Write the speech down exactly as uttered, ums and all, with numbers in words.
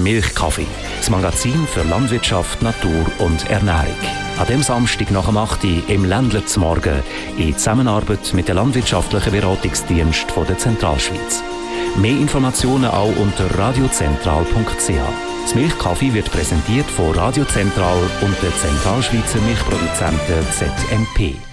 Milchkaffee, das Magazin für Landwirtschaft, Natur und Ernährung. An dem Samstag nach dem acht Uhr im Ländler zum Morgen in Zusammenarbeit mit dem landwirtschaftlichen Beratungsdienst der Zentralschweiz. Mehr Informationen auch unter radiozentral punkt c h. Das Milchkaffee wird präsentiert von Radio Zentral und der Zentralschweizer Milchproduzenten Z M P.